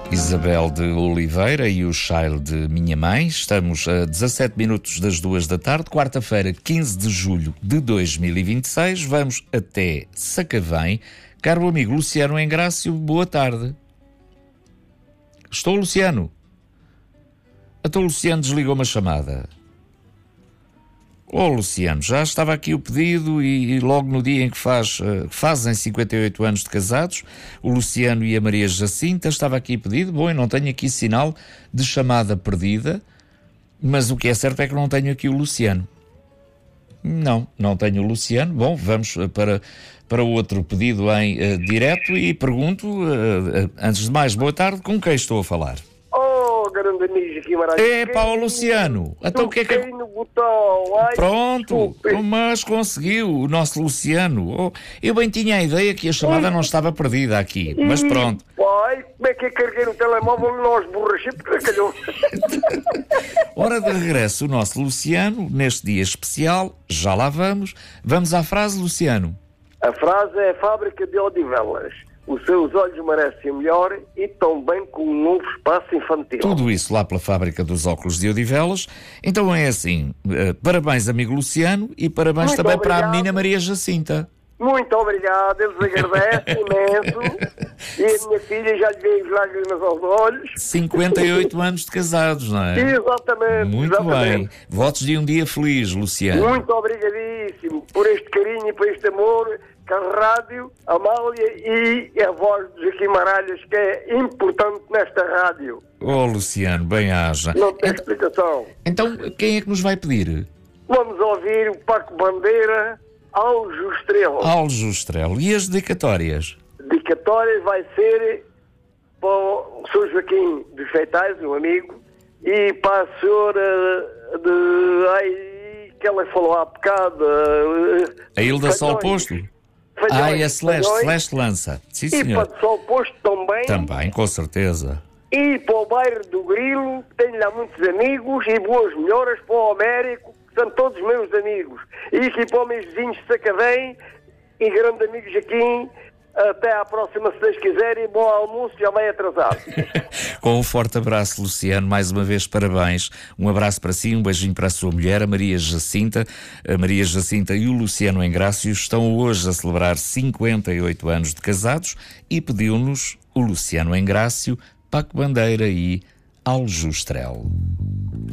Isabel de Oliveira e o Chaile de Minha Mãe. Estamos a 17 minutos das 2 da tarde, quarta-feira, 15 de julho de 2026. Vamos até Sacavém. Caro amigo Luciano Engrácio, boa tarde. Estou, Luciano? Então Luciano desligou uma chamada. Oh, Luciano, já estava aqui o pedido e logo no dia em que fazem 58 anos de casados, o Luciano e a Maria Jacinta, estava aqui o pedido. Bom, eu não tenho aqui sinal de chamada perdida, mas o que é certo é que não tenho aqui o Luciano. Não tenho o Luciano. Bom, vamos para outro pedido em direto e pergunto, antes de mais, boa tarde, com quem estou a falar? Grande amigo aqui, Maralho. Epá, o Luciano. Então o que é que... no botão. Ai, pronto, desculpe. mas conseguiu, o nosso Luciano. Oh, eu bem tinha a ideia que a chamada não estava perdida aqui, mas pronto. Pai, como é que eu carreguei no telemóvel e nós borrachei porque calhou. Ora, de regresso o nosso Luciano, neste dia especial, já lá vamos. Vamos à frase, Luciano. A frase é a fábrica de Odivelas. Os seus olhos merecem melhor e tão bem como um novo espaço infantil. Tudo isso lá pela fábrica dos óculos de Odivelas. Então é assim, parabéns amigo Luciano e parabéns Muito também obrigado. para a menina Maria Jacinta. Muito obrigado, eles agradecem imenso. E a minha filha já lhe veio as lágrimas aos olhos. 58 anos de casados, não é? Exatamente. Muito exatamente. bem. Votos de um dia feliz, Luciano. Muito obrigadíssimo por este carinho e por este amor que a rádio, a Amália e a voz de Joaquim Maralhas, que é importante nesta rádio. Oh, Luciano, bem haja. Não tem explicação. Então, quem é que nos vai pedir? Vamos ouvir o Paco Bandeira, Aljo Estrela. Aljo Estrela. E as dedicatórias? Dedicatória vai ser para o Sr. Joaquim de Feitais, um amigo, e para a senhora que ela falou há bocado. A Hilda Sol Posto? Falhões, E a Celeste Lança. Sim, e senhor. para o Sol Posto também. Também, com certeza. E para o bairro do Grilo, que tenho lá muitos amigos, e boas melhoras para o Américo, que são todos meus amigos. E aqui para os meus vizinhos de Sacavém, e grande amigo Joaquim, até à próxima, se Deus quiser, e bom almoço, já vai atrasado. Com um forte abraço, Luciano, mais uma vez parabéns. Um abraço para si, um beijinho para a sua mulher, a Maria Jacinta. A Maria Jacinta e o Luciano Engrácio estão hoje a celebrar 58 anos de casados e pediu-nos o Luciano Engrácio, Paco Bandeira e Aljo Estrela.